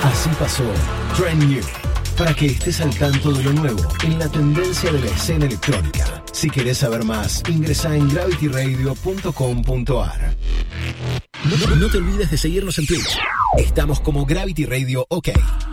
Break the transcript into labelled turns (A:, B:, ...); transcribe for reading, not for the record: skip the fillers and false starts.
A: Así pasó Trend New, para que estés al tanto de lo nuevo en la tendencia de la escena electrónica. Si querés saber más, ingresa en gravityradio.com.ar. No te olvides de seguirnos en Twitch. Estamos como Gravity Radio OK.